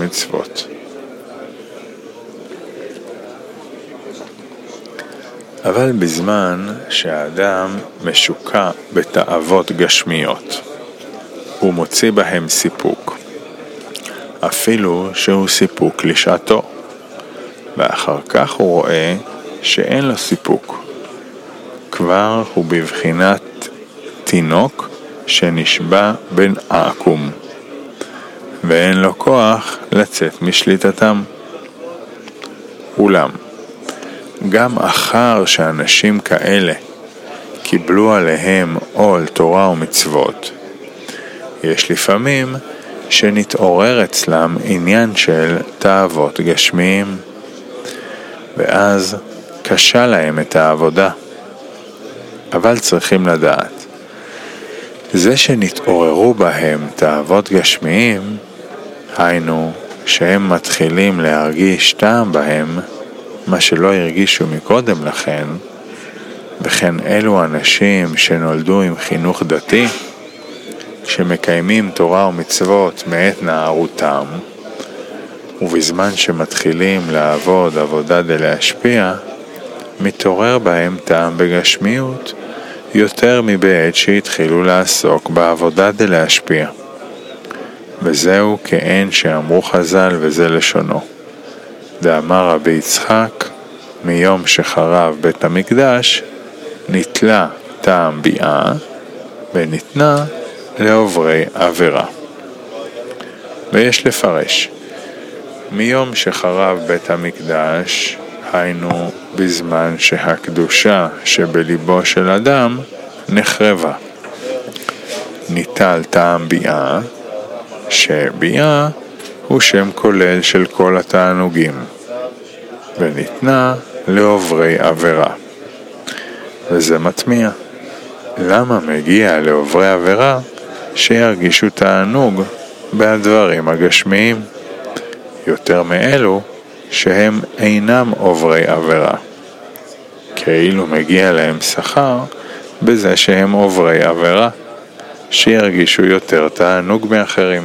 מצוות. אבל בזמן שהאדם משוקע בתאוות גשמיות, הוא מוציא בהם סיפוק, אפילו שהוא סיפוק לשעתו, ואחר כך הוא רואה שאין לו סיפוק. כבר הוא בבחינת תינוק שנשבע בין העקום, ואין לו כוח לצאת משליטתם. אולם, גם אחר שאנשים כאלה קיבלו עליהם עול תורה ומצוות, יש לפעמים שנתעורר אצלם עניין של תאוות גשמיים, ואז קשה להם את העבודה. אבל צריכים לדעת, זה שנתעוררו בהם תאוות גשמיים, היינו שהם מתחילים להרגיש טעם בהם, מה שלא הרגישו מקודם לכן, וכן אלו אנשים שנולדו עם חינוך דתי, שמקיימים תורה ומצוות מעת נערותם, ובזמן שמתחילים לעבוד עבודה דלהשפיע, מתעורר בהם טעם בגשמיות יותר מבעת שהתחילו לעסוק בעבודה דלהשפיע. וזהו כאין שאמרו חז"ל, וזה לשונו. דאמר רבי יצחק, מיום שחרב בית המקדש, נתלה טעם ביאה, וניתנה לעוברי עבירה. ויש לפרש, מיום שחרב בית המקדש, היינו בזמן שהקדושה שבליבו של אדם נחרבה. ניטל טעם ביאה, שביאה הוא שם כולל של כל התענוגים, וניתנה לעוברי עבירה. וזה מטמיע. למה מגיע לעוברי עבירה שירגישו תענוג בדברים הגשמיים, יותר מאלו שהם אינם עוברי עבירה? כאילו מגיע להם שכר בזה שהם עוברי עבירה, שירגישו יותר תענוג מאחרים.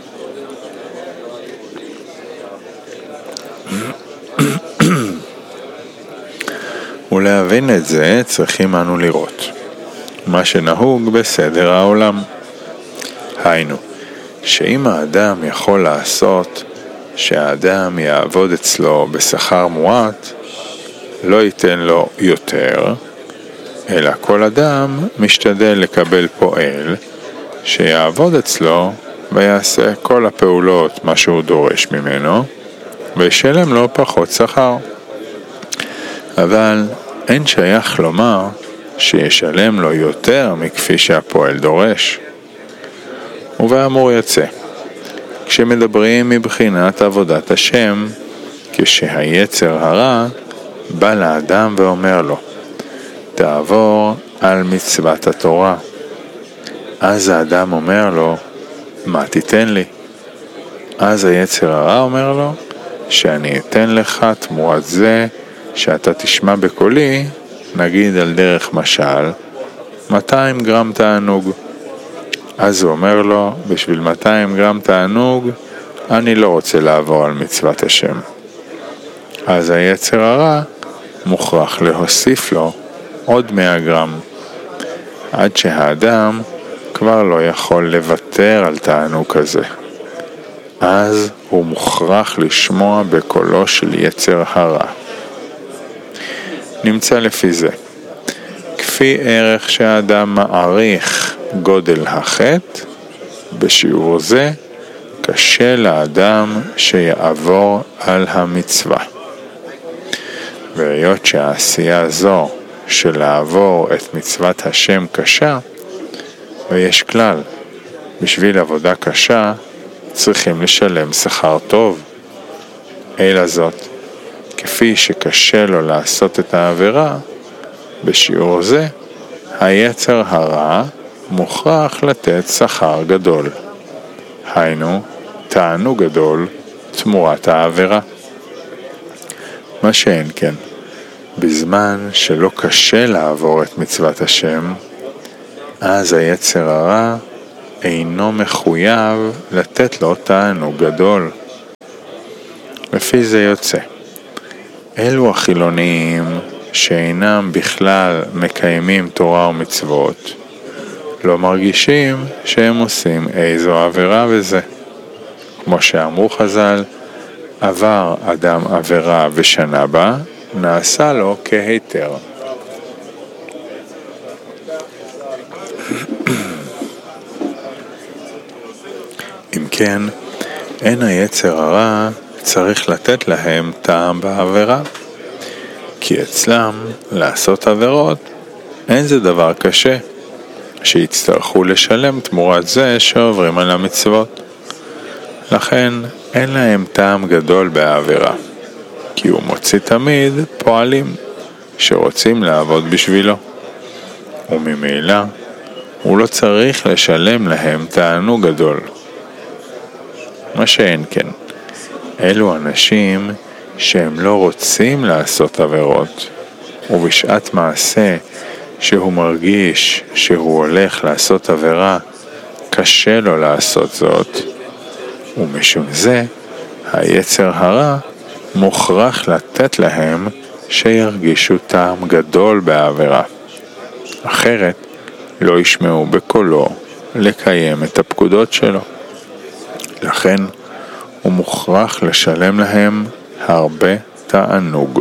ולהבין את זה צריכים אנו לראות מה שנהוג בסדר העולם. היינו, שאם האדם יכול לעשות שהאדם יעבוד אצלו בשכר מועט, לא ייתן לו יותר, אלא כל אדם משתדל לקבל פועל שיעבוד אצלו ויעשה כל הפעולות מה שהוא דורש ממנו, וישלם לו פחות שכר. אבל אין שייך לומר שישלם לו יותר מכפי שהפועל דורש. ובאמור יצא, כשמדברים מבחינת עבודת השם, כשהיצר הרע בא לאדם ואומר לו, תעבור על מצוות התורה. אז האדם אומר לו, מה תיתן לי? אז היצר הרע אומר לו, שאני אתן לך תמורת זה שאתה תשמע בקולי, נגיד על דרך משל, 200 גרם תענוג. אז הוא אומר לו, בשביל 200 גרם תענוג, אני לא רוצה לעבור על מצוות השם. אז היצר הרע מוכרח להוסיף לו עוד 100 גרם, עד שהאדם כבר לא יכול לוותר על תענוג כזה. אז הוא מוכרח לשמוע בקולו של יצר הרע. נמצא לפי זה, כפי ערך שהאדם מעריך גודל החטא, בשיעור זה קשה לאדם שיעבור על המצווה. והיות שהעשייה זו של לעבור את מצוות השם קשה, ויש כלל, בשביל עבודה קשה צריכים לשלם שכר טוב. אלא זאת, כפי שקשה לו לעשות את העבירה, בשיעור זה היצר הרע מוכרח לתת שכר גדול. היינו, תענוג גדול תמורת העבירה. מה שאין כן, בזמן שלא קשה לעבור את מצוות השם, אז היצר הרע אינו מחויב לתת לו תענוג גדול. לפי זה יוצא, אלו החילוניים שאינם בכלל מקיימים תורה ומצוות, לא מרגישים שהם עושים איזו עבירה בזה. כמו שאמרו חז"ל, עבר אדם עבירה ושנה בה, נעשה לו כהיתר. אם כן, אין היצר הרע צריך לתת להם טעם בעבירה, כי אצלם לעשות עבירות אין זה דבר קשה, שיצטרכו לשלם תמורת זה שעוברים על המצוות. לכן אין להם טעם גדול בעבירה, כי הוא מוציא תמיד פועלים שרוצים לעבוד בשבילו, וממילא הוא לא צריך לשלם להם תענוג גדול. מה שאין כן, אלו אנשים שהם לא רוצים לעשות עבירות, ובשעת מעשה שהוא מרגיש שהוא הולך לעשות עבירה, קשה לו לעשות זאת, ומשום זה היצר הרע מוכרח לתת להם שירגישו טעם גדול בעבירה. אחרת לא ישמעו בקולו לקיים את הפקודות שלו. לכן הוא מוכרח לשלם להם הרבה תענוג.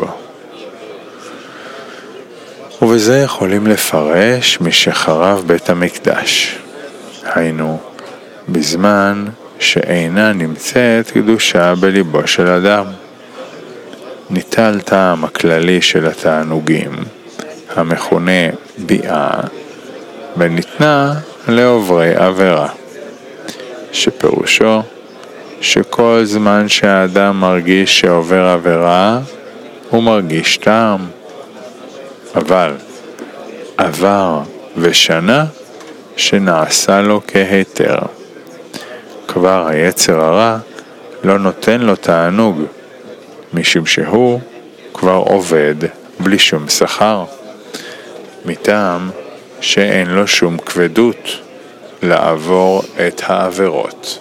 ובזה יכולים לפרש משחרב בית המקדש. היינו, בזמן שאינה נמצאת קדושה בליבו של אדם. ניטל טעם הכללי של התענוגים, המכונה ביאה, וניתנה לעוברי עבירה, שפירושו שכל זמן שהאדם מרגיש שעובר עבירה, הוא מרגיש טעם. אבל עבר ושנה שנעשה לו כהיתר. כבר היצר הרע לא נותן לו תענוג, משום שהוא כבר עובד בלי שום שכר, מטעם שאין לו שום כבדות לעבור את העבירות.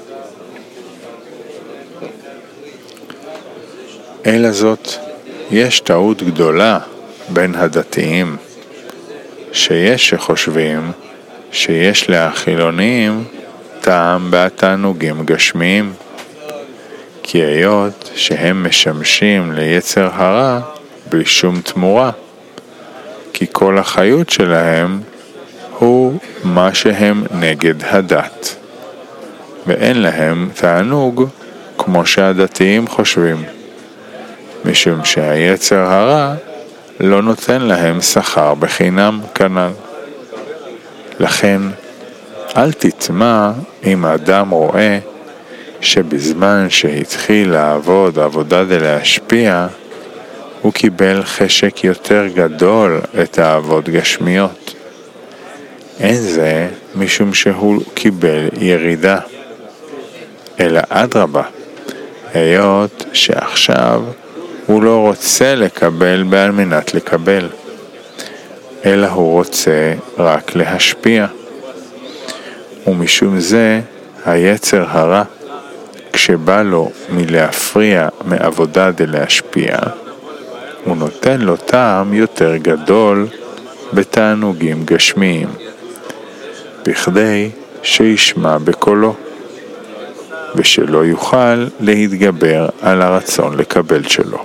אלא זאת, יש טעות גדולה בין הדתיים, שיש שחושבים שיש לחילונים טעם בתענוגים גשמיים, כי היות שהם משמשים ליצר הרע בלי שום תמורה, כי כל החיות שלהם הוא מה שהם נגד הדת, ואין להם תענוג כמו שהדתיים חושבים, משום שהיצר הרע לא נותן להם שכר בחינם כנ"ל. לכן אל תטמע אם האדם רואה שבזמן שהתחיל לעבוד עבודה דלהשפיע, הוא קיבל חשק יותר גדול את העבוד גשמיות. אין זה משום שהוא קיבל ירידה, אלא אדרבה, היות שעכשיו הוא לא רוצה לקבל בעל מנת לקבל, אלא הוא רוצה רק להשפיע. ומשום זה היצר הרע, כשבא לו מלהפריע מעבודה דלהשפיע, הוא נותן לו טעם יותר גדול בתענוגים גשמיים, בכדי שישמע בקולו, ושלא יוכל להתגבר על הרצון לקבל שלו.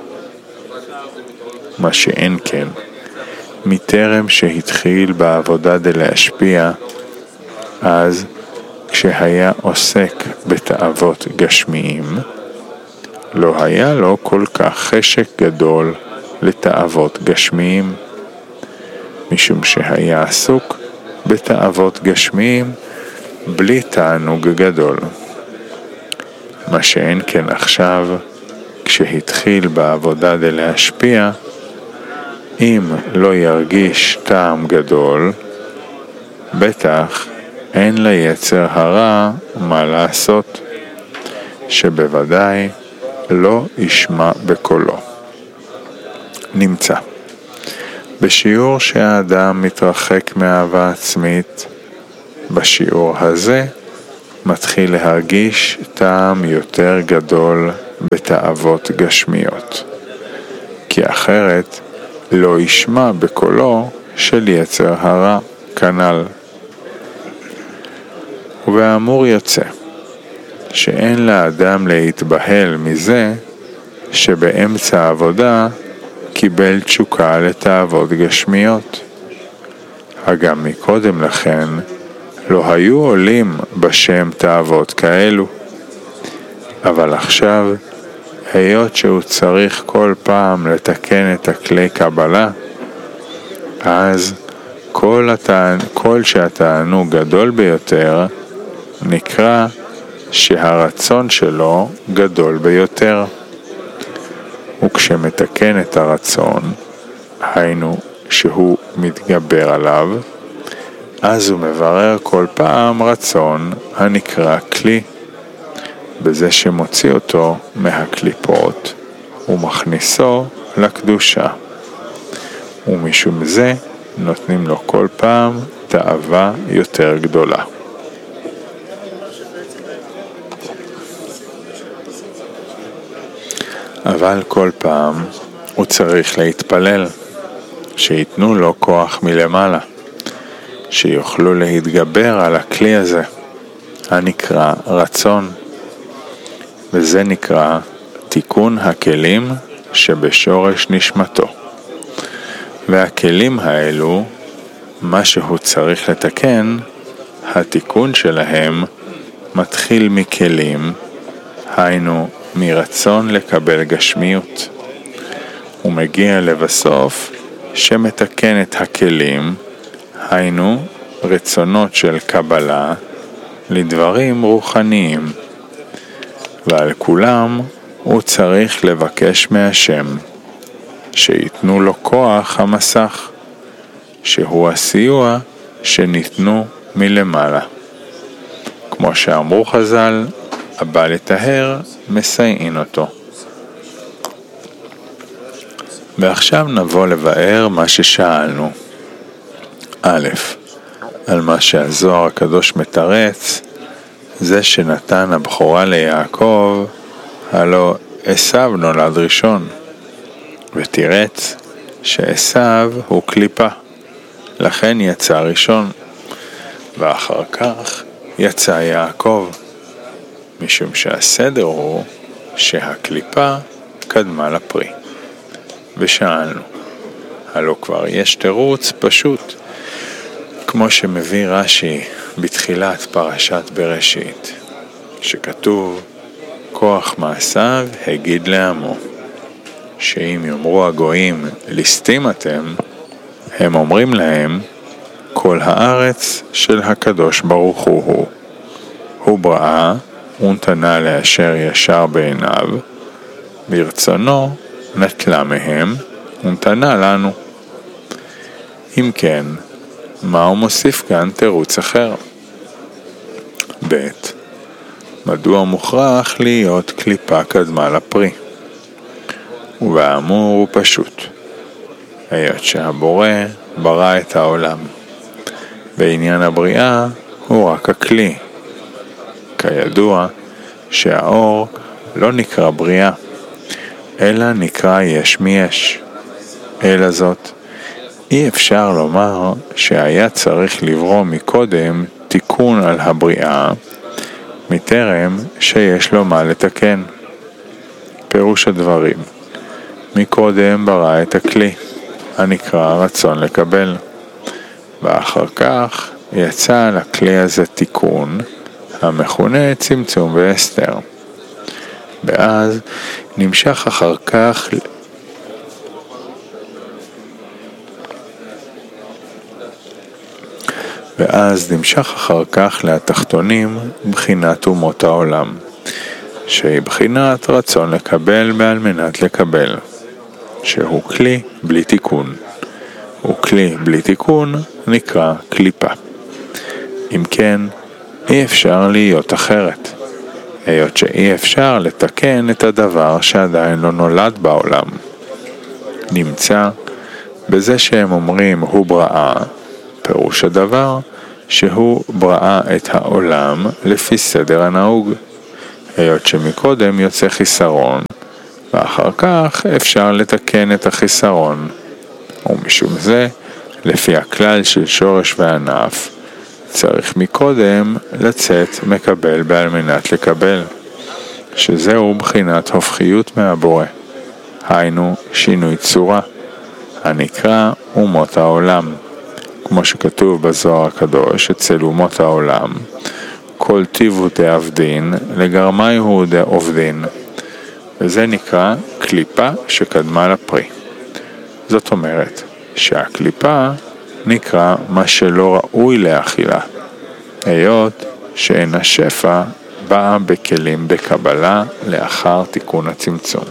מה שאין כן, מטרם שהתחיל בעבודה דלהשפיע, אז כשהיה עוסק בתאוות גשמיים, לא היה לו כל כך חשק גדול לתאוות גשמיים, משום שהיה עסוק בתאוות גשמיים בלי תענוג גדול. מה שאין כן עכשיו, כשהתחיל בעבודה דלהשפיע, אם לא ירגיש טעם גדול, בטח אין ליצר הרע מה לעשות, שבוודאי לא ישמע בקולו. נמצא בשיעור שהאדם מתרחק מאהבה עצמית, בשיעור הזה מתחיל להרגיש טעם יותר גדול בתאוות גשמיות, כי אחרת לא ישמע בקולו של יצר הרע כנ"ל. והאמור יוצא שאין לאדם להתבהל מזה שבאמצע העבודה קיבל תשוקה לתאוות גשמיות. הגם מקודם לכן לא היו עולים בשם תאוות כאלו. אבל עכשיו, היות שהוא צריך כל פעם לתקן את הכלי קבלה, אז כל שהתענוג גדול ביותר, נקרא שהרצון שלו גדול ביותר. וכשמתקן את הרצון, היינו שהוא מתגבר עליו, אז הוא מברר כל פעם רצון הנקרא כלי, בזה שמוציא אותו מהקליפות ומכניסו לקדושה. ומשום זה נותנים לו כל פעם תאווה יותר גדולה. אבל כל פעם הוא צריך להתפלל, שיתנו לו כוח מלמעלה, שיוכלו להתגבר על הכלי הזה, הנקרא רצון. וזה נקרא תיקון הכלים שבשורש נשמתו. והכלים האלו, מה שהוא צריך לתקן, התיקון שלהם מתחיל מכלים, היינו מרצון לקבל גשמיות. הוא מגיע לבסוף שמתקן את הכלים, היינו רצונות של קבלה לדברים רוחניים. ועל כולם הוא צריך לבקש מהשם שיתנו לו כוח המסך, שהוא הסיוע שניתנו מלמעלה. כמו שאמרו חז"ל, הבא לטהר מסייעין אותו. ועכשיו נבוא לבאר מה ששאלנו. א', על מה שהזוהר הקדוש מתרץ, זה שנתן הבכורה ליעקב, הלא עשיו נולד ראשון, ותירץ שעשיו הוא קליפה, לכן יצא ראשון, ואחר כך יצא יעקב, משום שהסדר הוא שהקליפה קדמה לפרי. ושאלנו, הלא כבר יש תירוץ פשוט, כמו שמביא רש"י בתחילת פרשת בראשית, שכתוב, כוח מעשיו הגיד לעמו, שאם יאמרו הגויים ליסטים אתם, הם אומרים להם, כל הארץ של הקדוש ברוך הוא בראה ונתנה לאשר ישר בעיניו, ברצונו נטלה מהם ונתנה לנו. אם כן, מה הוא מוסיף כאן תירוץ אחר? ב', מדוע מוכרח להיות קליפה קדמה לפרי? ובאמור הוא פשוט, היות שהבורא ברא את העולם, בעניין הבריאה הוא רק הכלי. כידוע שהאור לא נקרא בריאה, אלא נקרא יש מיש. אלא זאת, אי אפשר לומר שהיה צריך לברוא מקודם תיקון על הבריאה, מטרם שיש לו מה לתקן. פירוש הדברים, מקודם ברא את הכלי, הנקרא רצון לקבל, ואחר כך יצא על הכלי הזה תיקון, המכונה צמצום והסתר. ואז נמשך אחר כך לתחתונים בחינת אומות העולם, שהיא בחינת רצון לקבל בעל מנת לקבל, שהוא כלי בלי תיקון. וכלי בלי תיקון נקרא קליפה. אם כן, אי אפשר להיות אחרת, היות שאי אפשר לתקן את הדבר שעדיין לא נולד בעולם. נמצא בזה שהם אומרים הוא בראה, פירוש הדבר שהוא בראה את העולם לפי סדר הנהוג, היות שמקודם יוצא חיסרון, ואחר כך אפשר לתקן את החיסרון. ומשום זה, לפי הכלל של שורש וענף, צריך מקודם לצאת מקבל בעל מנת לקבל, שזהו בחינת הופכיות מהבורא, היינו שינוי צורה, הנקרא אומות העולם. כמו שכתוב בזוהר הקדוש אצל אומות העולם, כל טיבו דעבדין לגרמי הוא דעובדין, וזה נקרא קליפה שקדמה לפרי. זאת אומרת שהקליפה נקרא מה שלא ראוי לאכילה, היות שאין השפע באה בכלים דקבלה לאחר תיקון הצמצום.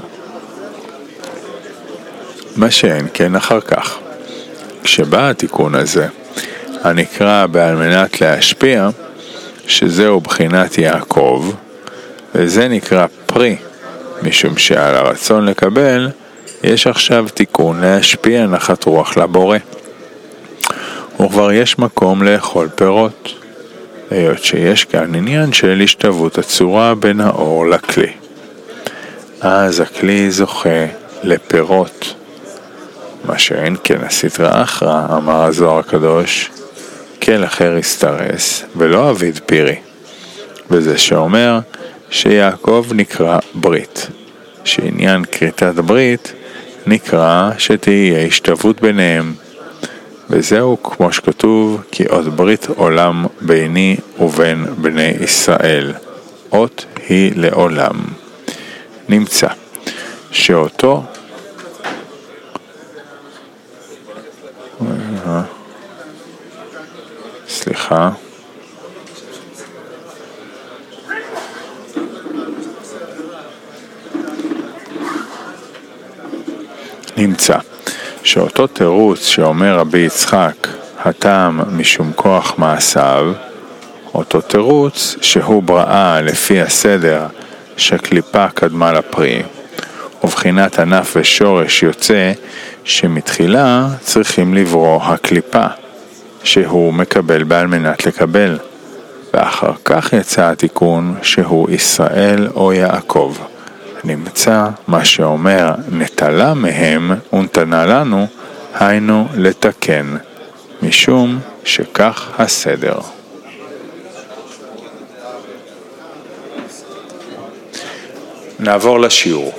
מה שאין כן אחר כך, כשבא התיקון הזה, הנקרא בעל מנת להשפיע, שזהו בחינת יעקב, וזה נקרא פרי, משום שעל הרצון לקבל, יש עכשיו תיקון להשפיע נחת רוח לבורא. וכבר יש מקום לאכול פירות, היות שיש כאן עניין של השתוות הצורה בין האור לכלי. אז הכלי זוכה לפירות. מה שאין כן הסתרא אחרא, אמר הזוהר הקדוש, כל אחר יסתרס ולא אביד פירי. וזה שאומר שיעקב נקרא ברית, שעניין כריתת ברית נקרא שתהיה השתוות ביניהם. וזהו כמו שכתוב, כי אות ברית עולם ביני ובין בני ישראל, אות היא לעולם. נמצא שאותו נמצא שאותו תירוץ שאומר רבי יצחק, הטעם משום כוח מעשיו, אותו תירוץ שהוא בראה לפי הסדר שקליפה קדמה לפרי, ובחינת ענף ושורש יוצא שמתחילה צריכים לברוא הקליפה, שהוא מקבל בעל מנת לקבל, ואחר כך יצא התיקון שהוא ישראל או יעקב. נמצא מה שאומר נטלה מהם ונתנה לנו, היינו לתקן, משום שכך הסדר. נעבור לשיעור.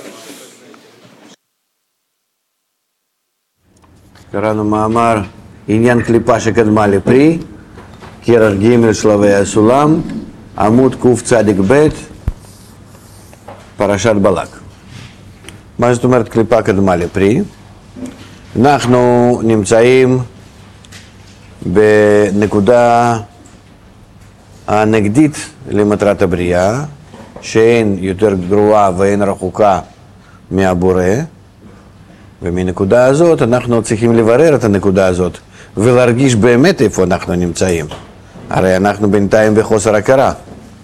קראנו מאמר עניין קליפה שקדמה לפרי, כרך ג' שלבי הסולם, עמוד קצ"ב, פרשת בלק. מה זאת אומרת קליפה קדמה לפרי? אנחנו נמצאים בנקודה הנגדית למטרת הבריאה, שאין יותר גרועה ואין רחוקה מהבורא, ומנקודה הזאת אנחנו צריכים לברר את הנקודה הזאת ולהרגיש באמת איפה אנחנו נמצאים. הרי אנחנו בינתיים בחוסר הכרה.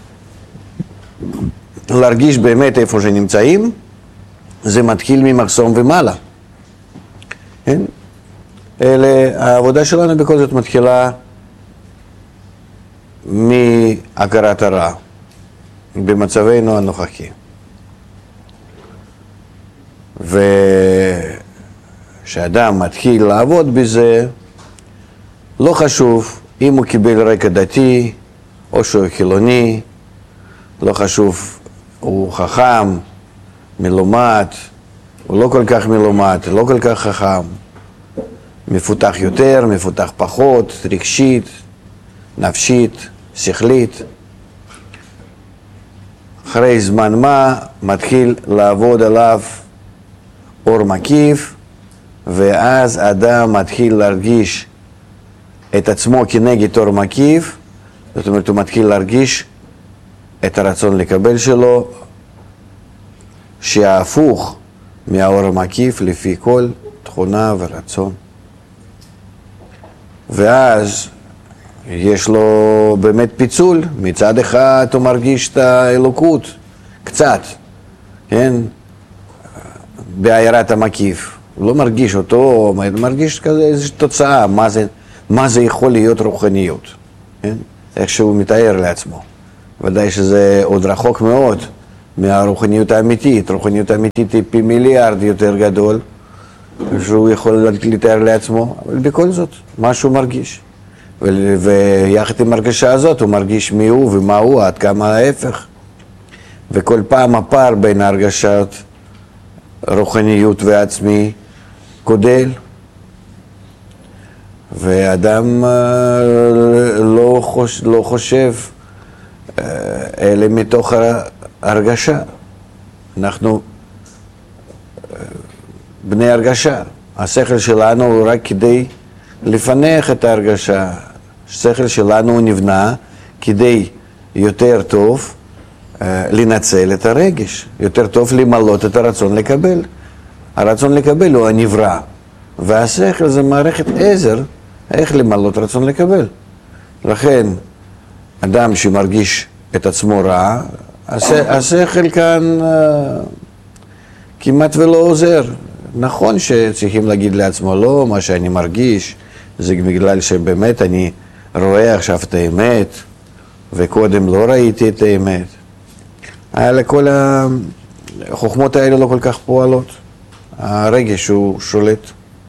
להרגיש באמת איפה שנמצאים, זה מתחיל ממחסום ומעלה. כן? העבודה שלנו בכל זאת מתחילה מהכרת הרע במצבנו הנוכחי. ושאדם מתחיל לעבוד בזה, לא חשוב אם הוא קיבל רקע דתי או שהוא חילוני, לא חשוב, הוא חכם, מלומד, הוא לא כל כך מלומד, לא כל כך חכם, מפותח יותר, מפותח פחות, רגשית, נפשית, שכלית. אחרי זמן מה מתחיל לעבוד עליו אור מקיף, ואז אדם מתחיל להרגיש את עצמו כנגד אור מקיף, זאת אומרת הוא מתחיל להרגיש את הרצון לקבל שלו, שההפוך מהאור המקיף לפי כל תכונה ורצון. ואז יש לו באמת פיצול, מצד אחד הוא מרגיש את האלוקות, קצת, כן? בעיירת המקיף. הוא לא מרגיש אותו, הוא מרגיש כזה איזושהי תוצאה, מה זה יכול להיות רוחניות, כן? איך שהוא מתאר לעצמו. ודאי שזה עוד רחוק מאוד מהרוחניות האמיתית. רוחניות האמיתית היא פי מיליארד יותר גדול, שהוא יכול לתאר לעצמו, אבל בכל זאת, מה שהוא מרגיש. ויחד עם הרגשה הזאת הוא מרגיש מי הוא ומה הוא, עד כמה ההפך. וכל פעם הפער בין הרגשת רוחניות ועצמי גודל. ואדם לא חושב אלא מתוך הרגשה. אנחנו בני הרגשה. השכל שלנו הוא רק כדי לפנח את ההרגשה. השכל שלנו הוא נבנה כדי יותר טוב לנצל את הרגש, יותר טוב למלות את הרצון לקבל. הרצון לקבל הוא הנברא, והשכל זה מערכת עזר איך למלות רצון לקבל. לכן אדם שמרגיש את עצמו רע, השכל כאן כמעט ולא עוזר. נכון שצריכים להגיד לעצמו, לא, מה שאני מרגיש זה בגלל שבאמת אני רואה עכשיו את האמת, וקודם לא ראיתי את האמת. אבל כל החוכמות האלה לא כל כך פועלות. הרגש הוא שולט.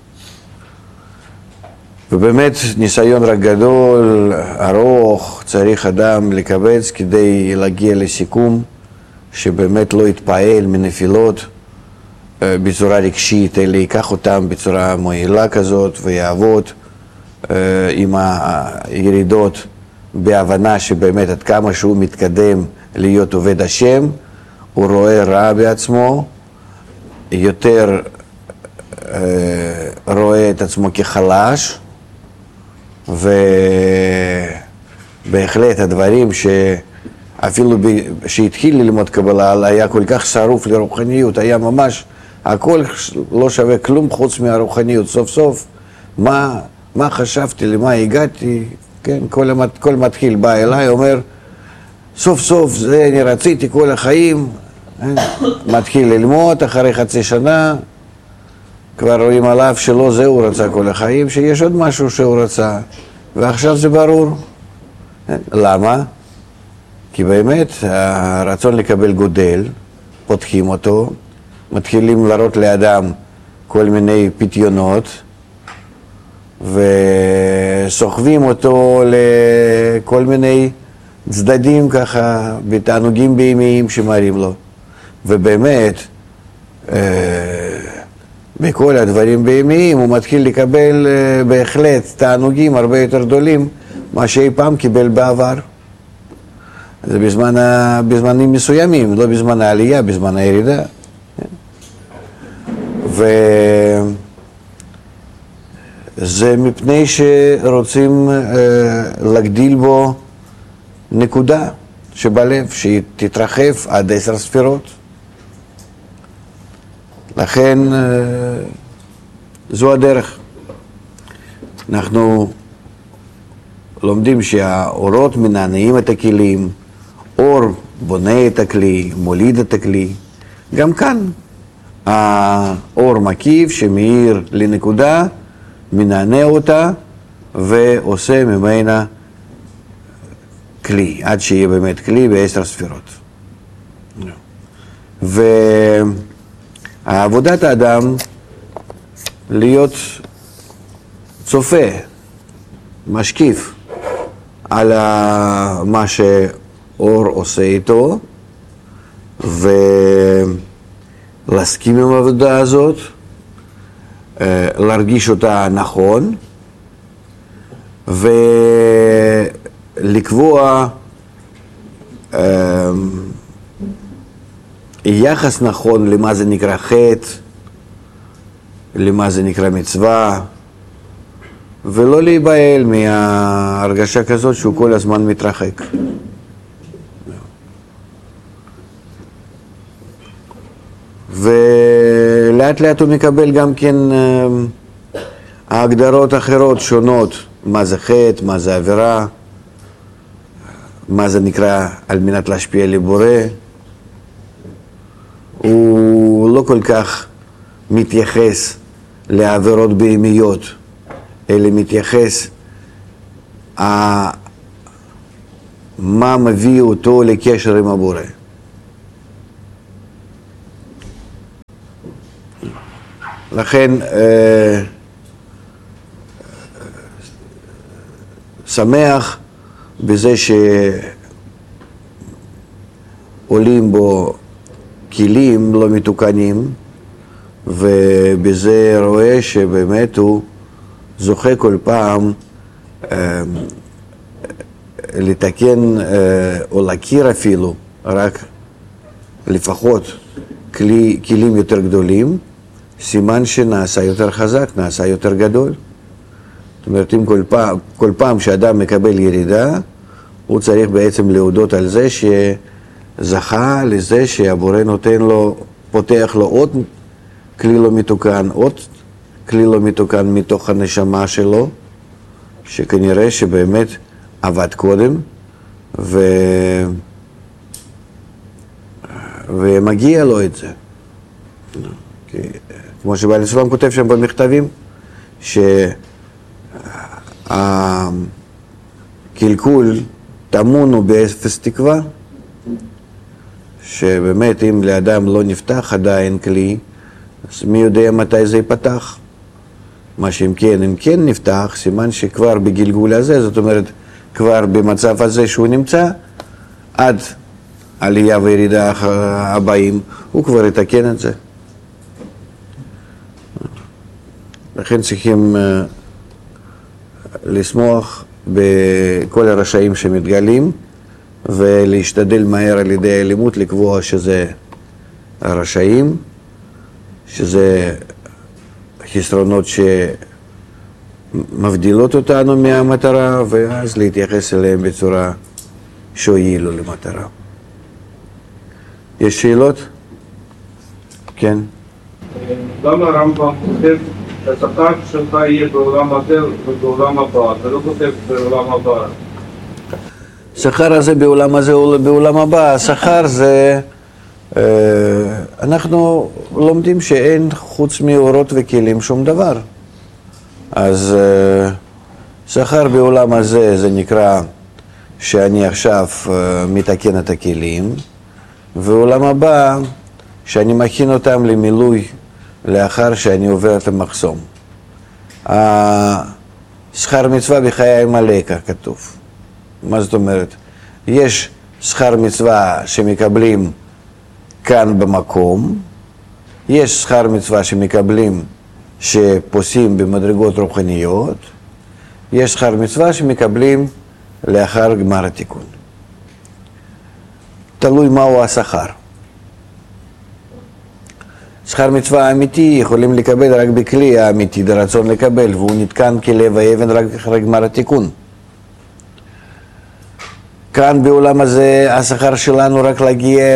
ובאמת ניסיון רק גדול, ארוך, צריך אדם לקבץ כדי להגיע לסיכום שבאמת לא יתפעל מנפילות בצורה רגשית, אלא ייקח אותם בצורה מועילה כזאת ויעבוד עם הירידות בהבנה שבאמת עד כמה שהוא מתקדם להיות עובד השם, הוא רואה רע בעצמו, יותר רואה את עצמו כחלש, ובהחלט הדברים שאפילו שהתחיל ללמוד קבלה היה כל כך שרוף לרוחניות, היה ממש הכל לא שווה כלום חוץ מהרוחניות. סוף סוף מה חשבתי, למה הגעתי, כן, כל מתחיל בא אליי, אומר סוף סוף זה אני רציתי כל החיים, מתחיל ללמוד אחרי חצי שנה, כבר רואים עליו שלא זה הוא רצה כל החיים, שיש עוד משהו שהוא רצה, ועכשיו זה ברור. למה? כי באמת הרצון לקבל גודל, פותחים אותו, מתחילים להראות לאדם כל מיני פתיונות, וסוחבים אותו לכל מיני צדדים ככה, בתענוגים בהמיים שמראים לו. ובאמת, בכל הדברים בהמיים הוא מתחיל לקבל בהחלט תענוגים הרבה יותר גדולים מה שאי פעם קיבל בעבר. זה בזמנים מסוימים, לא בזמן העלייה, בזמן הירידה. וזה מפני שרוצים להגדיל בו נקודה שבלב, שהיא תתרחב עד 10 ספירות. לכן זו הדרך. אנחנו לומדים שהאורות מנענעים את הכלים, אור בונה את הכלי, מוליד את הכלי. גם כאן האור מקיף שמאיר לנקודה, מנענע אותה ועושה ממנה כלי, עד שיהיה באמת כלי ב10 ספירות. ועבודת האדם להיות צופה, משקיף על מה שאור עושה איתו, ולהסכים עם העבודה הזאת, להרגיש אותה נכון, ולקבוע יחס נכון למה זה נקרא חטא, למה זה נקרא מצווה, ולא להיבהל מההרגשה כזאת שהוא כל הזמן מתרחק. ולאט לאט הוא מקבל גם כן ההגדרות אחרות שונות, מה זה חטא, מה זה עבירה, מה זה נקרא על מנת להשפיע לבורא. הוא לא כל כך מתייחס לעבירות בהמיות, אלא מתייחס מה מביא אותו לקשר עם הבורא. לכן שמח בזה שעולים בו כלים לא מתוקנים, ובזה רואה שבאמת הוא זוכה כל פעם לתקן או להכיר אפילו רק לפחות כלים יותר גדולים, סימן שנעשה יותר חזק, נעשה יותר גדול. זאת אומרת, אם כל פעם שאדם מקבל ירידה, הוא צריך בעצם להודות על זה שזכה לזה שהבורא נותן לו, פותח לו עוד כלי לא מתוקן, עוד כלי לא מתוקן מתוך הנשמה שלו, שכנראה שבאמת עבד קודם, ומגיע לו את זה. כמו שבעל הסולם כותב שם במכתבים, שהקלקול טמון הוא באפס תקווה, שבאמת אם לאדם לא נפתח עדיין כלי, אז מי יודע מתי זה ייפתח. מה שאם כן נפתח, סימן שכבר בגלגול הזה, זאת אומרת, כבר במצב הזה שהוא נמצא, עד עלייה וירידה הבאים, הוא כבר יתקן את זה. לכן צריכים לשמוח בכל הרשעים שמתגלים, ולהשתדל מהר על ידי האלימות לקבוע שזה הרשעים, שזה חסרונות שמבדילות אותנו מהמטרה, ואז להתייחס אליהם בצורה שהועילו למטרה. יש שאלות? כן. למה הרמב"ם כותב שהשכר שלך יהיה בעולם הזה ובעולם הבא? אתה לא כותב בעולם הבא. השכר הזה בעולם הזה או בעולם הבא, השכר זה... אנחנו לומדים שאין חוץ מאורות וכלים שום דבר. אז שכר בעולם הזה זה נקרא שאני עכשיו מתקן את הכלים, ועולם הבא שאני מכין אותם למילוי לאחר שאני עובר את המחסום. שכר מצווה בחיי מלאקה כתוב. מה זאת אומרת? יש שכר מצווה שמקבלים כאן במקום, יש שכר מצווה שמקבלים שפוסים במדרגות רוחניות, יש שכר מצווה שמקבלים לאחר גמר התיקון. תלוי מהו השכר. שכר מצווה אמיתי יכולים לקבל רק בכלי האמיתי, ברצון לקבל, והוא נתקן כלב האבן רק אחרי גמר התיקון. כאן בעולם הזה השכר שלנו רק להגיע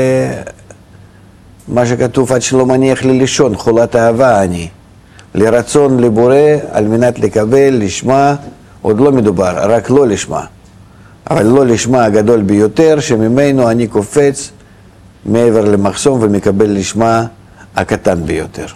למה שכתוב עד שלא מניח לי לישון, חולת אהבה אני. לרצון לבורא על מנת לקבל, לשמה, עוד לא מדובר, רק לא לשמה. אבל לא לשמה הגדול ביותר שממנו אני קופץ מעבר למחסום ומקבל לשמה הקטן ביותר.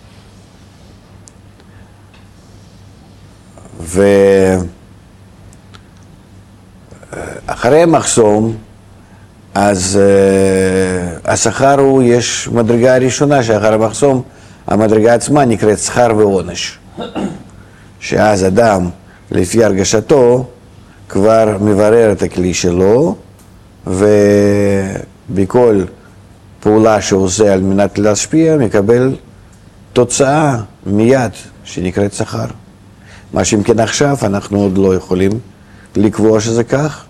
אחרי המחסום, אז השכר הוא, יש מדרגה הראשונה שאחר המחסום, המדרגה עצמה נקראת שכר ועונש. שאז אדם, לפי הרגשתו, כבר מברר את הכלי שלו, ובכל פעולה שהוא עושה על מנת להשפיע, מקבל תוצאה מיד, שנקראת שכר. מה שאם כן עכשיו, אנחנו עוד לא יכולים לקבוע שזה כך.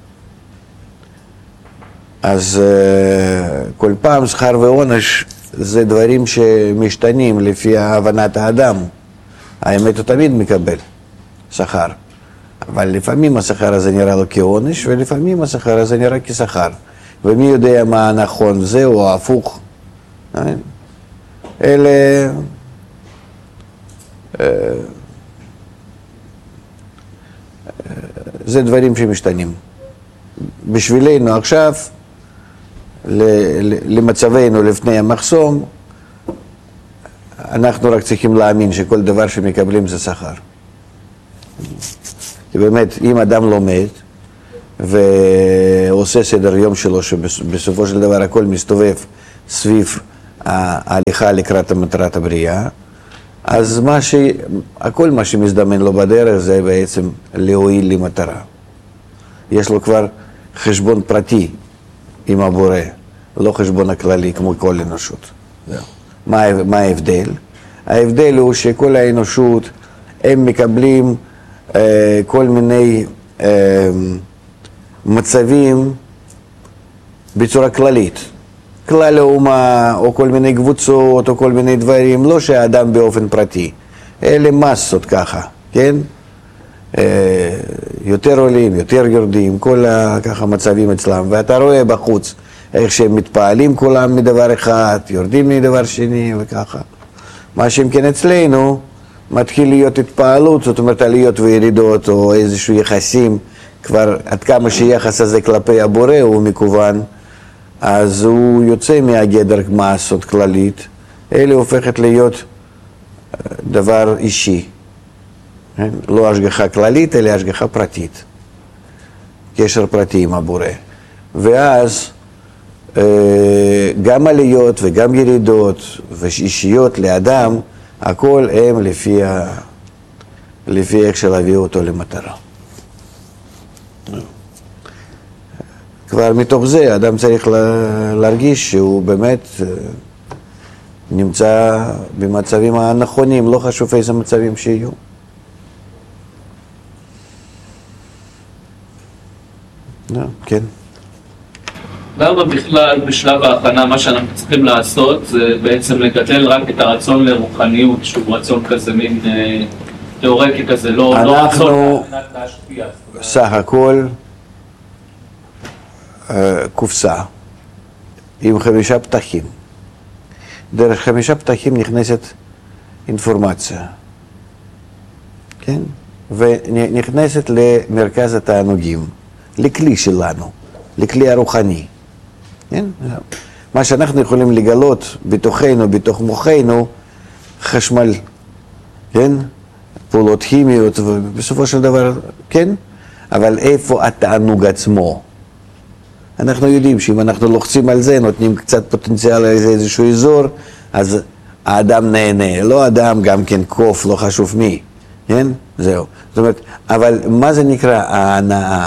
אז כל פעם שכר ועונש זה דברים שמשתנים לפי הבנת האדם. האמת הוא תמיד מקבל שכר. אבל לפעמים השכר הזה נראה לו כעונש, ולפעמים השכר הזה נראה כשכר. ומי יודע מה הנכון, זה או ההפוך. אלה זה דברים שמשתנים. בשבילנו עכשיו, למצבנו לפני המחסום, אנחנו רק צריכים להאמין שכל דבר שמקבלים זה שכר. כי באמת, אם אדם לומד ועושה סדר יום שלו, שבסופו של דבר הכל מסתובב סביב ההליכה לקראת מטרת הבריאה, אז הכל מה שמזדמן לו בדרך זה בעצם להועיל למטרה. יש לו כבר חשבון פרטי עם הבורא, לא חשבון הכללי כמו כל אנושות. מה ההבדל? ההבדל הוא שכל האנושות הם מקבלים כל מיני מצבים בצורה כללית. כלל האומה, או כל מיני קבוצות, או כל מיני דברים, לא שהאדם באופן פרטי. אלה מסות ככה, כן? יותר עולים, יותר יורדים, כל ככה מצבים אצלם. ואתה רואה בחוץ איך שהם מתפעלים כולם מדבר אחד, יורדים מדבר שני וככה. מה שאם כן אצלנו, מתחיל להיות התפעלות, זאת אומרת עליות וירידות, או איזשהו יחסים, כבר עד כמה שיחס הזה כלפי הבורא הוא מקוון, אז הוא יוצא מהגדר מעשות כללית, אלה הופכת להיות דבר אישי. לא השגחה כללית, אלא השגחה פרטית. קשר פרטי עם הבורא. ואז גם עליות וגם ירידות ואישיות לאדם, הכל הם לפי איך שלהביא אותו למטרה. כבר מתוך זה אדם צריך להרגיש שהוא באמת נמצא במצבים הנכונים, לא חשוב איזה מצבים שיהיו. כן. למה בכלל בשלב ההכנה מה שאנחנו צריכים לעשות זה בעצם לגדל רק את הרצון לרוחניות, שהוא רצון כזה מין תיאורטי כזה, לא רצון להשפיע. סך הכל קופסה עם 5 פתחים. דרך 5 פתחים נכנסת אינפורמציה, כן? ונכנסת למרכז התענוגים, לכלי שלנו, לכלי הרוחני. כן? מה שאנחנו יכולים לגלות בתוכנו, בתוך מוחנו, חשמל, כן? פעולות כימיות, ובסופו של דבר, כן? אבל איפה התענוג עצמו? אנחנו יודעים שאם אנחנו לוחצים על זה, נותנים קצת פוטנציאל על איזשהו אזור, אז האדם נהנה, לא אדם גם כן קוף, לא חשוב מי, כן? זהו. זאת אומרת, אבל מה זה נקרא ההנאה?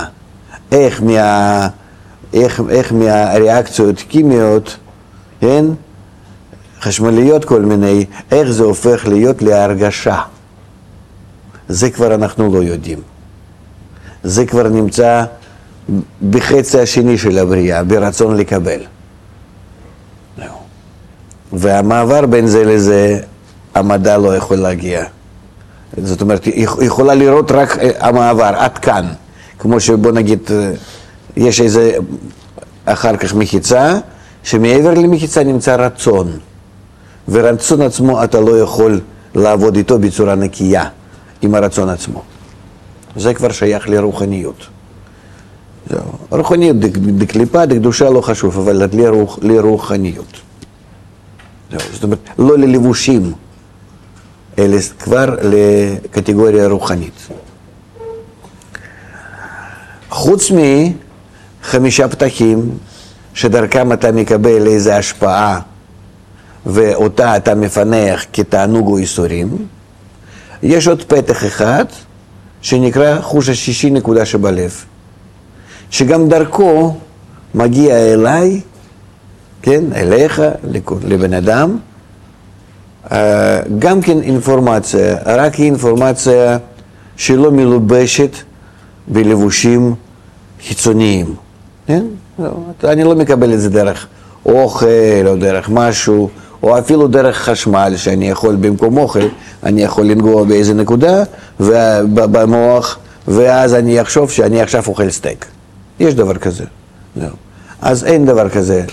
איך מהריאקציות כימיות, כן? חשמליות כל מיני, איך זה הופך להיות להרגשה? זה כבר אנחנו לא יודעים. זה כבר נמצא בחצי השני של הבריאה, ברצון לקבל. והמעבר בין זה לזה, המדע לא יכול להגיע. זאת אומרת, היא יכולה לראות רק המעבר, עד כאן. כמו שבוא נגיד, יש איזה אחר כך מחיצה, שמעבר למחיצה נמצא רצון. ורצון עצמו אתה לא יכול לעבוד איתו בצורה נקייה, עם הרצון עצמו. זה כבר שייך לרוחניות. רוחניות דקליפה, דקדושה לא חשוב, אבל לרוחניות. זאת אומרת, לא ללבושים, אלא כבר לקטגוריה רוחנית. חוץ מ5 פתחים, שדרכם אתה מקבל איזו השפעה, ואותה אתה מפנח כתענוג או איסורים, יש עוד פתח אחד, שנקרא חוש השישי נקודה שבלב. שגם דרכו מגיע אליי, כן, אליך, לבן אדם, גם כן אינפורמציה, רק אינפורמציה שלא מלובשת בלבושים חיצוניים, כן? אני לא מקבל את זה דרך אוכל או דרך משהו, או אפילו דרך חשמל שאני יכול במקום אוכל, אני יכול לנגוע באיזה נקודה במוח, ואז אני אחשוב שאני עכשיו אוכל סטייק. יש דבר כזה. אז אין דבר כזה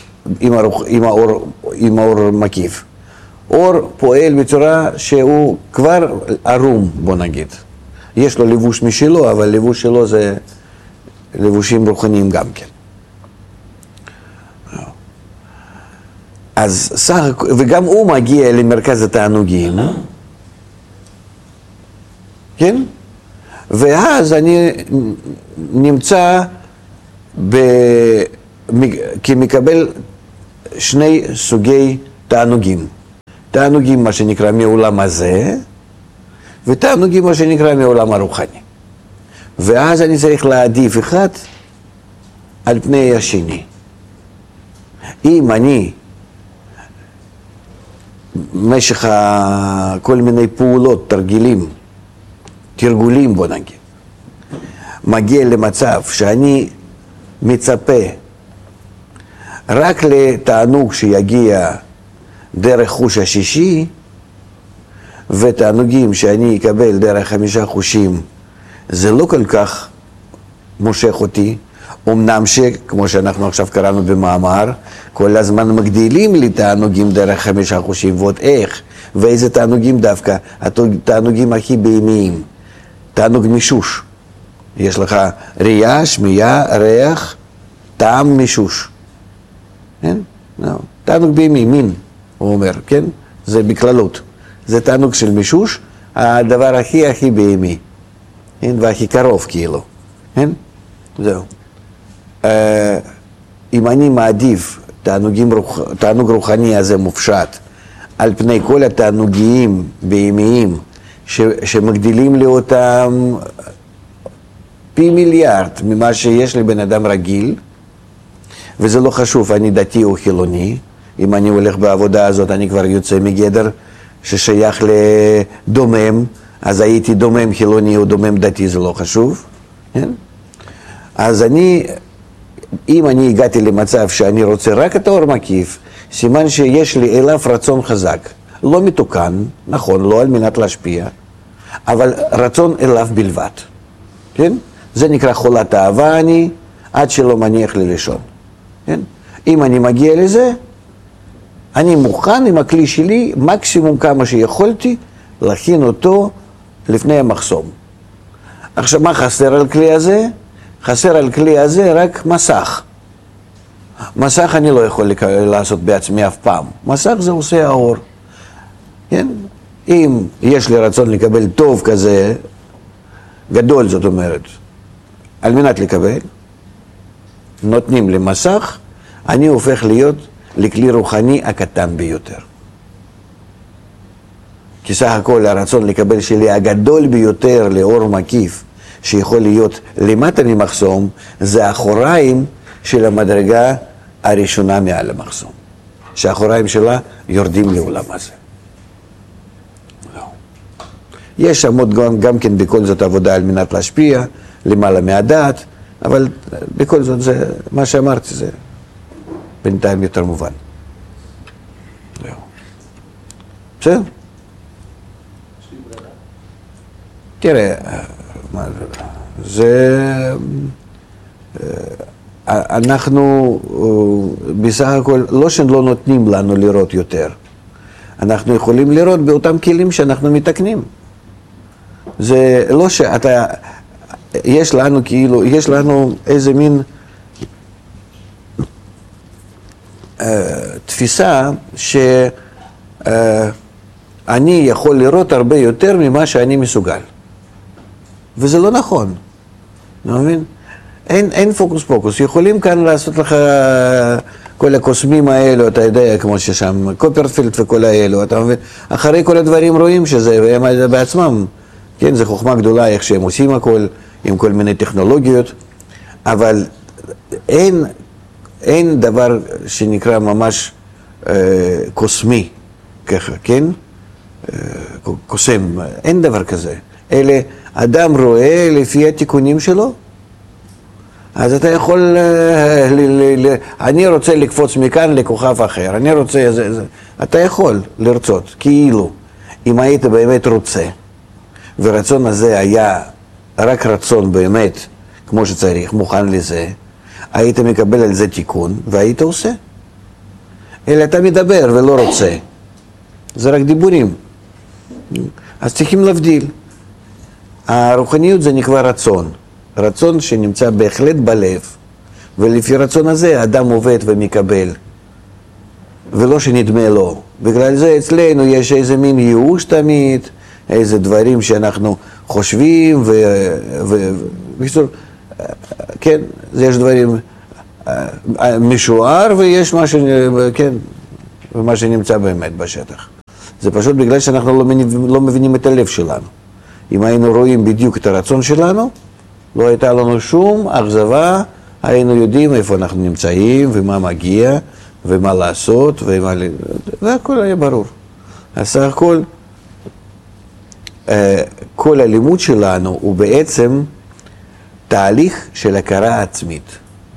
עם האור מקיף. אור פועל בצורה שהוא כבר ערום, בוא נגיד. יש לו לבוש משלו, אבל לבוש שלו זה לבושים רוחניים גם כן. אז וגם הוא מגיע למרכז התענוגים, כן? ואז אני נמצא כמקבל 2 סוגי תענוגים. תענוגים מה שנקרא מעולם הזה, ותענוגים מה שנקרא מעולם הרוחני. ואז אני צריך להעדיף אחד על פני השני. אם אני במשך כל מיני פעולות, תרגולים בוא נגיד, מגיע למצב שאני מצפה רק לתענוג שיגיע דרך חוש השישי, ותענוגים שאני אקבל דרך 5 חושים, זה לא כל כך מושך אותי, אמנם שכמו שאנחנו עכשיו קראנו במאמר, כל הזמן מגדילים לי תענוגים דרך 5 חושים, ועוד איך, ואיזה תענוגים דווקא, התענוגים הכי בהמיים, תענוג מישוש, יש לך ראייה, שמיעה, ריח, טעם, מישוש, כן? תענוג בהמי, מין, הוא אומר, כן? זה בכללות, זה תענוג של מישוש, הדבר הכי בהמי, כן? והכי קרוב כאילו, כן? זהו. אם אני מעדיף תענוג רוחני הזה מופשט על פני כל התענוגים בהמיים שמגדילים לי אותם פי מיליארד ממה שיש לבן אדם רגיל, וזה לא חשוב, אני דתי או חילוני, אם אני הולך בעבודה הזאת אני כבר יוצא מגדר ששייך לדומם, אז הייתי דומם חילוני או דומם דתי, זה לא חשוב, כן? אז אם אני הגעתי למצב שאני רוצה רק את האור מקיף, סימן שיש לי אליו רצון חזק, לא מתוקן, נכון, לא על מנת להשפיע, אבל רצון אליו בלבד, כן? זה נקרא חולת אהבה אני, עד שלא מניח לי לישון, כן? אם אני מגיע לזה, אני מוכן עם הכלי שלי, מקסימום כמה שיכולתי, להכין אותו לפני המחסום. עכשיו, מה חסר על כלי הזה? חסר על כלי הזה רק מסך. מסך אני לא יכול לעשות בעצמי אף פעם. מסך זה עושה האור. כן? אם יש לי רצון לקבל טוב כזה, גדול זאת אומרת, על מנת לקבל, נותנים לי מסך, אני הופך להיות לכלי רוחני הקטן ביותר. כי סך הכל הרצון לקבל שלי הגדול ביותר לאור מקיף, שיכול להיות למטה ממחסום, זה האחוריים של המדרגה הראשונה מעל המחסום. שהאחוריים שלה יורדים לעולם הזה. לא. יש שם גם כן בכל זאת עבודה על מנת להשפיע, למעלה מהדעת, אבל בכל זאת זה, מה שאמרתי זה בינתיים יותר מובן. לא. בסדר? תראה, אנחנו בסך הכל, לא שלא נותנים לנו לראות יותר, אנחנו יכולים לראות באותם כלים שאנחנו מתקנים. זה לא שאתה, יש לנו כאילו, יש לנו איזה מין תפיסה שאני יכול לראות הרבה יותר ממה שאני מסוגל. וזה לא נכון, אתה מבין? אין פוקוס פוקוס, יכולים כאן לעשות לך כל הקוסמים האלו, אתה יודע, כמו ששם, קופרפילד וכל האלו, אתה מבין? אחרי כל הדברים רואים שזה, והם בעצמם, כן, זה חוכמה גדולה איך שהם עושים הכל, עם כל מיני טכנולוגיות, אבל אין דבר שנקרא ממש קוסמי, ככה, כן? קוסם, אין דבר כזה. אלה אדם רואה לפי התיקונים שלו, אז אתה יכול, אני רוצה לקפוץ מכאן לכוכב אחר, אני רוצה, אתה יכול לרצות, כאילו, אם היית באמת רוצה, ורצון הזה היה רק רצון באמת, כמו שצריך, מוכן לזה, היית מקבל על זה תיקון, והיית עושה. אלא אתה מדבר ולא רוצה, זה רק דיבורים, אז צריכים להבדיל. הרוחניות זה נקרא רצון, רצון שנמצא בהחלט בלב, ולפי רצון הזה אדם עובד ומקבל, ולא שנדמה לו. בגלל זה אצלנו יש איזה מין ייאוש תמיד, איזה דברים שאנחנו חושבים, ובקיצור, כן, יש דברים משוער ויש משהו, כן, ומה שנמצא באמת בשטח. זה פשוט בגלל שאנחנו לא מבינים את הלב שלנו. אם היינו רואים בדיוק את הרצון שלנו, לא הייתה לנו שום אכזבה, היינו יודעים איפה אנחנו נמצאים ומה מגיע ומה לעשות, והכל היה ברור. אז סך הכל, כל הלימוד שלנו הוא בעצם תהליך של הכרה עצמית.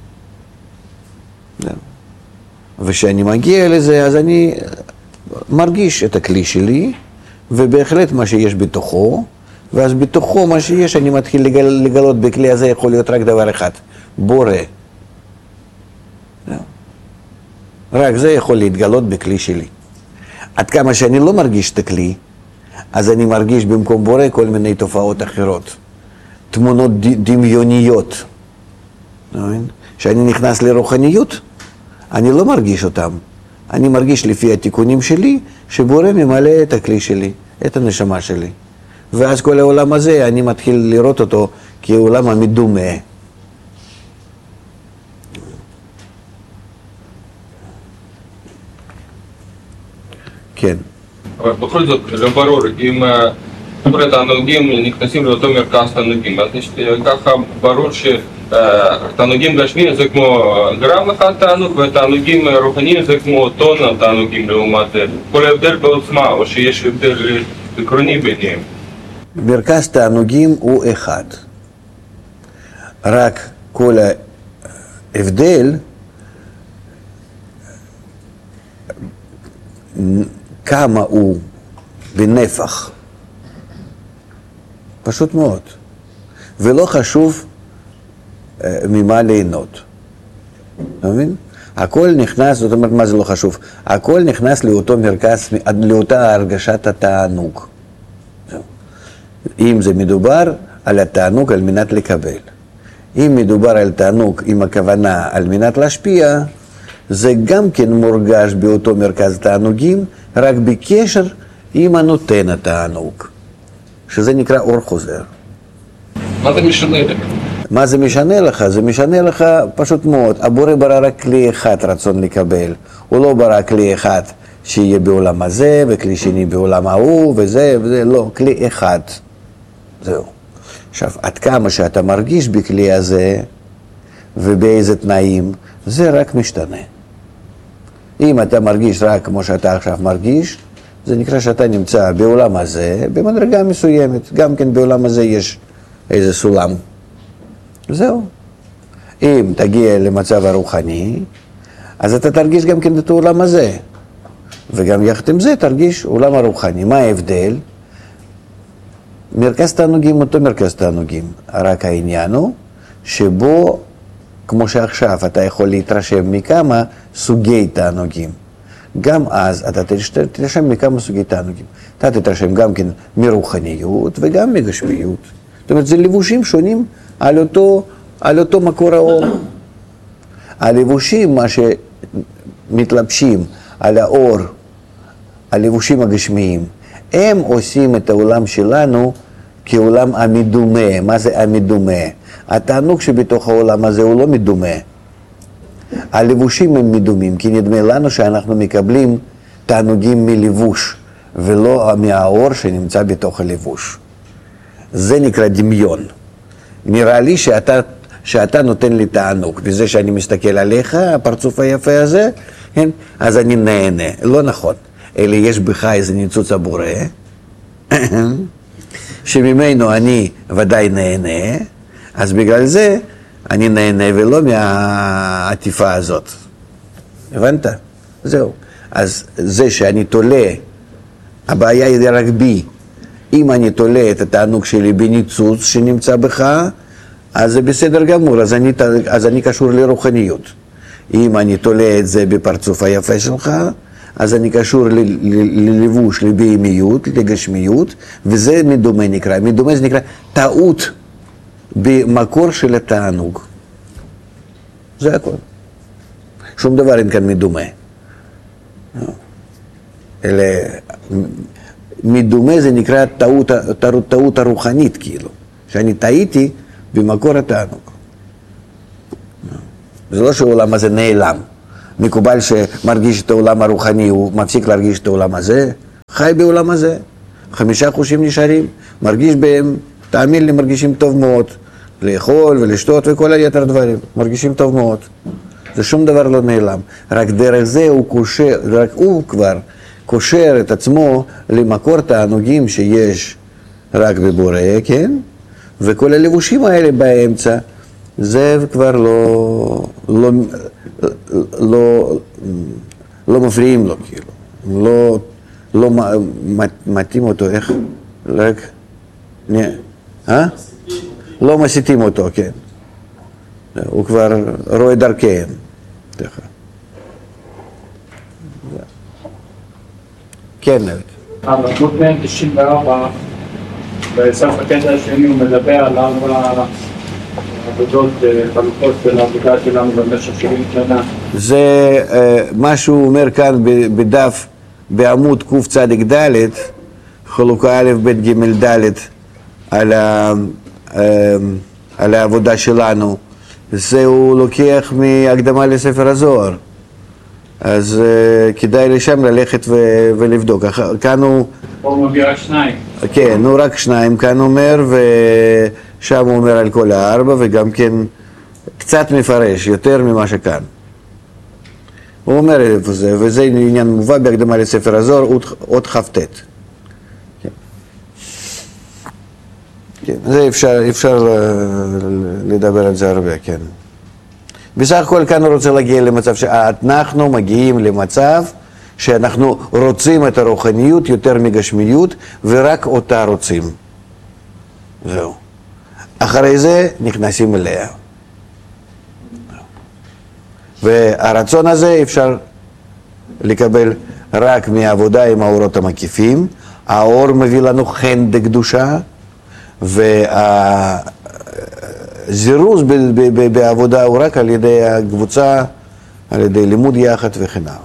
וכשאני מגיע לזה, אז אני מרגיש את הכלי שלי, ובהחלט מה שיש בתוכו, ואז בתוכו מה שיש, אני מתחיל לגלות בכלי הזה יכול להיות רק דבר אחד, בורא. רק זה יכול להתגלות בכלי שלי. עד כמה שאני לא מרגיש את הכלי, אז אני מרגיש במקום בורא כל מיני תופעות אחרות. תמונות דמיוניות. כשאני נכנס לרוחניות, אני לא מרגיש אותם. אני מרגיש לפי התיקונים שלי, שבורא ממלא את הכלי שלי, את הנשמה שלי. ואז כל העולם הזה, אני מתחיל לראות אותו כעולם המדומה. כן. אבל בכל זאת, לא ברור, אם התענוגים נכנסים לאותו מרכז תענוגים, אז ככה ברור שתענוגים גשמיים זה כמו גרם אחד תענוג, ותענוגים רוחניים זה כמו טון התענוגים לעומת זה. כל ההבדל בעוצמה, או שיש הבדל עקרוני ביניהם. מרכז תענוגים הוא אחד. רק כל ההבדל כמה הוא בנפח. פשוט מאוד. ולא חשוב ממה ליהנות. אתה מבין? הכל נכנס, זאת אומרת, מה זה לא חשוב? הכל נכנס לאותו מרכז, לאותה הרגשת התענוג. אם זה מדובר על התענוג על מנת לקבל. אם מדובר על תענוג עם הכוונה על מנת להשפיע, זה גם כן מורגש באותו מרכז תענוגים, רק בקשר עם הנותן התענוג, שזה נקרא אור חוזר. מה זה משנה לך? מה זה משנה לך? זה משנה לך פשוט מאוד. הבורא ברא רק כלי אחד רצון לקבל. הוא לא ברא כלי אחד שיהיה בעולם הזה, וכלי שני בעולם ההוא, וזה, לא, כלי אחד. זהו. עכשיו, עד כמה שאתה מרגיש בכלי הזה, ובאיזה תנאים, זה רק משתנה. אם אתה מרגיש רק כמו שאתה עכשיו מרגיש, זה נקרא שאתה נמצא בעולם הזה, במדרגה מסוימת. גם כן בעולם הזה יש איזה סולם. זהו. אם תגיע למצב הרוחני, אז אתה תרגיש גם כן את העולם הזה. וגם יחד עם זה תרגיש עולם הרוחני. מה ההבדל? מרכז תענוגים אותו מרכז תענוגים. רק העניין הוא שבו, כמו שעכשיו, אתה יכול להתרשם מכמה סוגי תענוגים. גם אז אתה תתרשם מכמה סוגי תענוגים. אתה תתרשם גם כן מרוחניות וגם מגשמיות. זאת אומרת, זה לבושים שונים על אותו מקור האור. הלבושים, מה שמתלבשים על האור, הלבושים הגשמיים, הם עושים את העולם שלנו כעולם המדומה. מה זה המדומה? התענוג שבתוך העולם הזה הוא לא מדומה. הלבושים הם מדומים, כי נדמה לנו שאנחנו מקבלים תענוגים מלבוש, ולא מהאור שנמצא בתוך הלבוש. זה נקרא דמיון. נראה לי שאתה נותן לי תענוג, בזה שאני מסתכל עליך, הפרצוף היפה הזה, כן? אז אני נהנה. לא נכון. אלא יש בך איזה ניצוץ הבורא, שממנו אני ודאי נהנה, אז בגלל זה אני נהנה ולא מהעטיפה הזאת. הבנת? זהו. אז זה שאני תולה, הבעיה היא רק בי. אם אני תולה את התענוג שלי בניצוץ שנמצא בך, אז זה בסדר גמור, אז אני קשור לרוחניות. אם אני תולה את זה בפרצוף היפה שלך, אז אני קשור ללבוש, לבהמיות, לגשמיות, וזה מדומה נקרא. מדומה זה נקרא טעות במקור של התענוג. זה הכל. שום דבר אין כאן מדומה. אלא מדומה זה נקרא טעות הרוחנית, כאילו. שאני טעיתי במקור התענוג. זה לא שהעולם הזה נעלם. מקובל שמרגיש את העולם הרוחני, הוא מפסיק להרגיש את העולם הזה, חי בעולם הזה, 5 חושים נשארים, מרגיש בהם, תאמין לי, מרגישים טוב מאוד, לאכול ולשתות וכל היתר דברים, מרגישים טוב מאוד. זה שום דבר לא נעלם, רק דרך זה הוא קושר, רק הוא כבר קושר את עצמו למקור תענוגים שיש רק בבורא, כן? וכל הלבושים האלה באמצע, זה כבר לא מפריעים לו, כאילו, לא מתאים אותו, איך? רק, לא מסיתים אותו, כן. הוא כבר רואה דרכיהם. כן, נבט. בעמוד 194, בסוף הקטע השני הוא מדבר על 4 עבודות חלוקות של העבודה שלנו במשך 70 שנה. זה מה שהוא אומר כאן בדף, בעמוד קצ"ד, חלוקה א' ב' ג' ד' על העבודה שלנו. זה הוא לוקח מהקדמה לספר הזוהר. אז כדאי לשם ללכת ולבדוק. כאן הוא... הוא מביא רק 2. כן, הוא רק 2 כאן אומר, ושם הוא אומר על כל 4, וגם כן קצת מפרש, יותר ממה שכאן. הוא אומר איפה זה, וזה עניין מובא בהקדמה לספר הזוהר, עוד כ"ט. כן. כן, זה אפשר לדבר על זה הרבה, כן. בסך הכל כאן הוא רוצה להגיע למצב שאנחנו מגיעים למצב שאנחנו רוצים את הרוחניות יותר מגשמיות ורק אותה רוצים. זהו. אחרי זה נכנסים אליה. והרצון הזה אפשר לקבל רק מהעבודה עם האורות המקיפים. האור מביא לנו חן דקדושה, והזירוז בעבודה הוא רק על ידי הקבוצה, על ידי לימוד יחד וכן הלאה.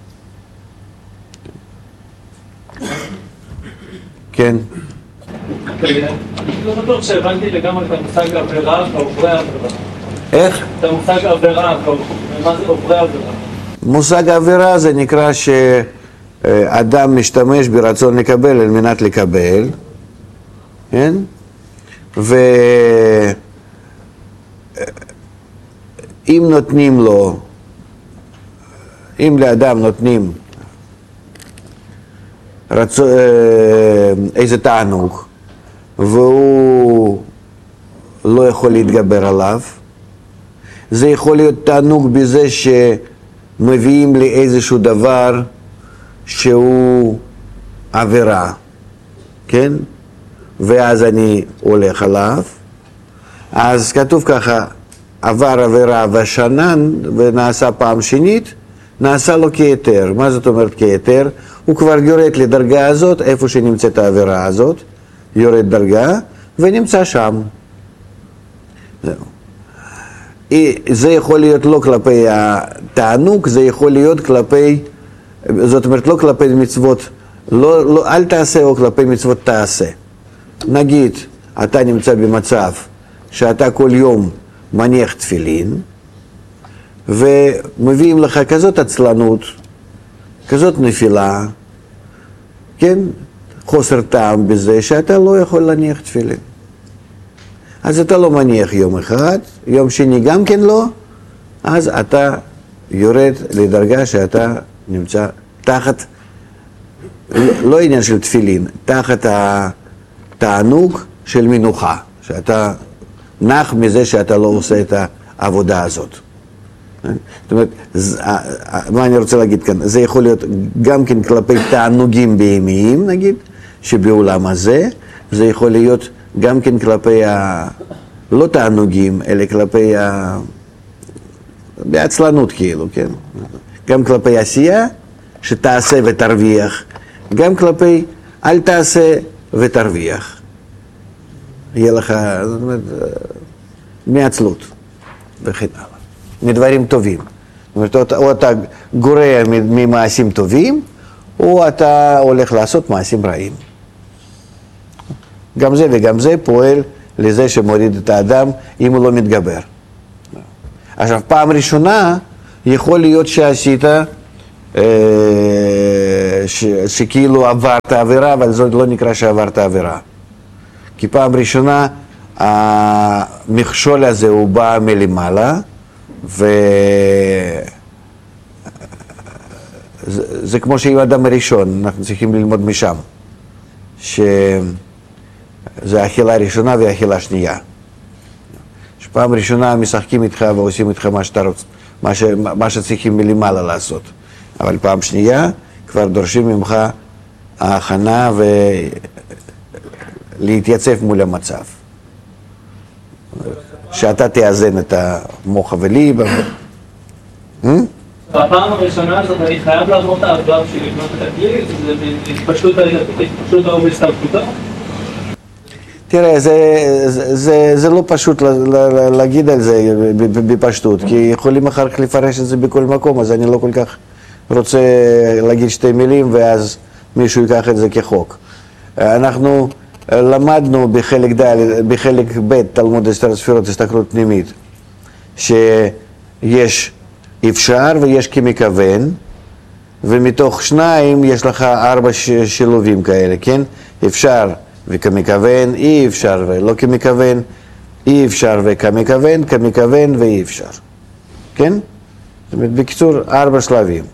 כן? אני לא בטוח שהבנתי לגמרי את המושג עבירה ועוברי עבירה. איך? את המושג עבירה, ומה זה עוברי עבירה? מושג עבירה זה נקרא שאדם משתמש ברצון לקבל על מנת לקבל, כן? ואם נותנים לו, אם לאדם נותנים איזה תענוג והוא לא יכול להתגבר עליו, זה יכול להיות תענוג בזה שמביאים לי איזשהו דבר שהוא עבירה, כן? ואז אני הולך עליו, אז כתוב ככה, עבר עבירה ושנן ונעשה פעם שנית, נעשה לו כיתר. מה זאת אומרת כיתר? הוא כבר יורד לדרגה הזאת, איפה שנמצאת העבירה הזאת, יורד דרגה ונמצא שם. זהו. זה יכול להיות לא כלפי התענוג, זה יכול להיות כלפי, זאת אומרת לא כלפי מצוות, אל תעשה או כלפי מצוות תעשה. נגיד, אתה נמצא במצב שאתה כל יום מניח תפילין, ומביאים לך כזאת עצלנות, כזאת נפילה, כן? חוסר טעם בזה שאתה לא יכול להניח תפילין. אז אתה לא מניח יום אחד, יום שני גם כן לא, אז אתה יורד לדרגה שאתה נמצא תחת, לא עניין של תפילין, תחת התענוג של מנוחה, שאתה נח מזה שאתה לא עושה את העבודה הזאת. זאת אומרת, מה אני רוצה להגיד כאן? זה יכול להיות גם כן כלפי תענוגים בהמיים, נגיד, שבעולם הזה, זה יכול להיות גם כן כלפי לא תענוגים, אלא כלפי בעצלנות כאילו, כן? גם כלפי עשייה, שתעשה ותרוויח, גם כלפי אל תעשה ותרוויח. יהיה לך, זאת אומרת, מעצלות וכן הלאה. מדברים טובים. זאת אומרת, או אתה גורע ממעשים טובים, או אתה הולך לעשות מעשים רעים. גם זה וגם זה פועל לזה שמוריד את האדם אם הוא לא מתגבר. עכשיו, פעם ראשונה יכול להיות שעשית, שכאילו עברת עבירה, אבל זה לא נקרא שעברת עבירה. כי פעם ראשונה המכשול הזה הוא בא מלמעלה, זה כמו שעם האדם הראשון, אנחנו צריכים ללמוד משם, שזה האכילה הראשונה והאכילה השנייה. שפעם ראשונה משחקים איתך ועושים איתך מה שאתה רוצה, מה שצריכים מלמעלה לעשות. אבל פעם שנייה כבר דורשים ממך ההכנה ולהתייצב מול המצב. שאתה תאזן את המוח וליבה. בפעם הראשונה הזאת אני חייב לעבור את העבר שלי לבנות את הכלי, זה התפשטות האור בהסתלקותו? תראה, זה לא פשוט להגיד על זה בפשטות, כי יכולים אחר כך לפרש את זה בכל מקום, אז אני לא כל כך רוצה להגיד שתי מילים ואז מישהו ייקח את זה כחוק. אנחנו למדנו בחלק ב' תלמוד עשר ספירות הסתכלות פנימית, שיש אפשר ויש כמכוון, ומתוך שניים יש לך 4 שילובים כאלה, כן? אפשר וכמכוון, אי אפשר ולא כמכוון, אי אפשר וכמכוון, כמכוון ואי אפשר, כן? זאת אומרת, בקיצור, 4 שלבים,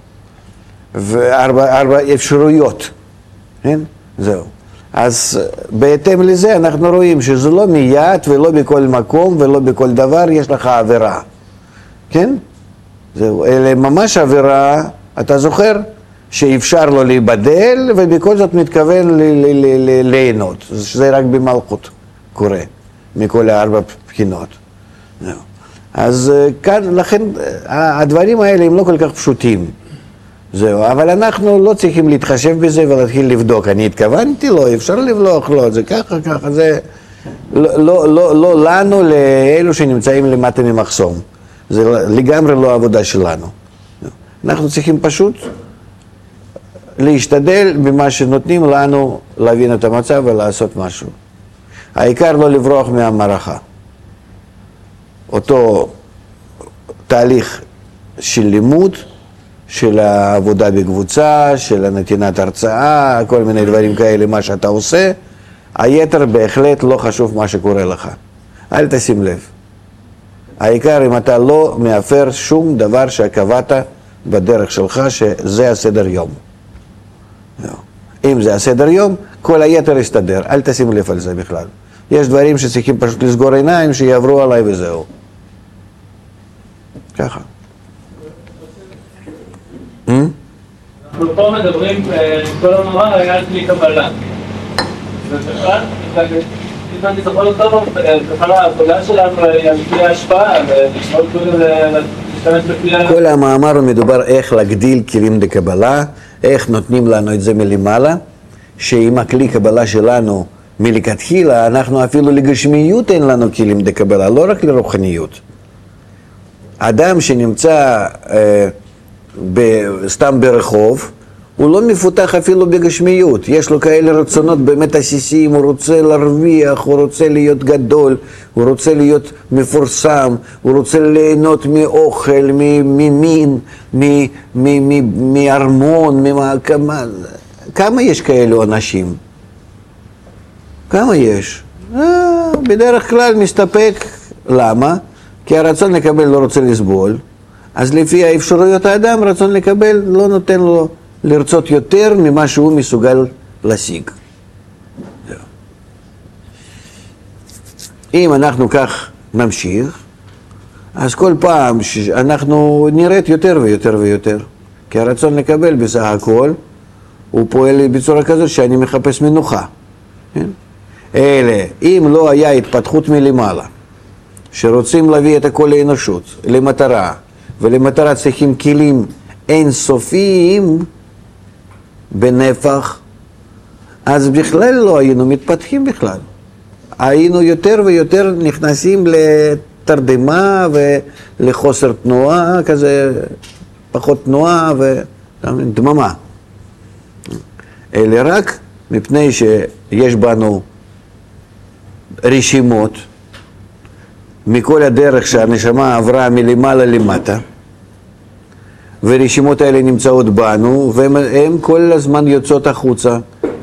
ו4 אפשרויות, כן? זהו. אז בהתאם לזה אנחנו רואים שזה לא מיד ולא בכל מקום ולא בכל דבר יש לך עבירה, כן? זהו, אלה ממש עבירה, אתה זוכר? שאפשר לו להיבדל ובכל זאת מתכוון ליהנות, שזה רק במלכות קורה, מכל 4 בחינות. אז כאן, לכן הדברים האלה הם לא כל כך פשוטים. זהו, אבל אנחנו לא צריכים להתחשב בזה ולהתחיל לבדוק. אני התכוונתי לו, אפשר לבלוח לו, זה ככה, זה לא לנו, לאלו שנמצאים למטה ממחסום. זה לגמרי לא העבודה שלנו. אנחנו צריכים פשוט להשתדל במה שנותנים לנו להבין את המצב ולעשות משהו. העיקר לא לברוח מהמערכה. אותו תהליך של לימוד, של העבודה בקבוצה, של נתינת הרצאה, כל מיני דברים כאלה, מה שאתה עושה, היתר בהחלט לא חשוב מה שקורה לך. אל תשים לב. העיקר אם אתה לא מאפר שום דבר שקבעת בדרך שלך, שזה הסדר יום. אם זה הסדר יום, כל היתר יסתדר, אל תשים לב על זה בכלל. יש דברים שצריכים פשוט לסגור עיניים, שיעברו עליי וזהו. ככה. אנחנו פה מדברים, כל המאמר היה על כלי קבלה. ובכלל, אם אני זוכר אותו, בכלל העבודה שלנו היא על כלי ההשפעה, ולשמור להשתמש בכלי... כל המאמר הוא מדובר איך להגדיל כלים דקבלה, איך נותנים לנו את זה מלמעלה, שעם הכלי קבלה שלנו מלכתחילה, אנחנו אפילו לגשמיות אין לנו כלים דקבלה, לא רק לרוחניות. אדם שנמצא סתם ברחוב, הוא לא מפותח אפילו בגשמיות, יש לו כאלה רצונות באמת עסיסיים, הוא רוצה להרוויח, הוא רוצה להיות גדול, הוא רוצה להיות מפורסם, הוא רוצה ליהנות מאוכל, ממין, מארמון, כמה יש כאלו אנשים? כמה יש? בדרך כלל מסתפק, למה? כי הרצון לקבל לא רוצה לסבול, אז לפי האפשרויות האדם, רצון לקבל לא נותן לו לרצות יותר ממה שהוא מסוגל להשיג. אם אנחנו כך נמשיך, אז כל פעם שאנחנו נראית יותר ויותר ויותר, כי הרצון לקבל בסך הכל, הוא פועל בצורה כזאת שאני מחפש מנוחה. אלה, אם לא היה התפתחות מלמעלה, שרוצים להביא את הכל לאנושות, למטרה, ולמטרה צריכים כלים אינסופיים בנפח, אז בכלל לא היינו מתפתחים בכלל. היינו יותר ויותר נכנסים לתרדמה ולחוסר תנועה, כזה פחות תנועה ודממה. אלה רק מפני שיש בנו רשימות מכל הדרך שהנשמה עברה מלמעלה למטה, והרשימות האלה נמצאות בנו, והן כל הזמן יוצאות החוצה.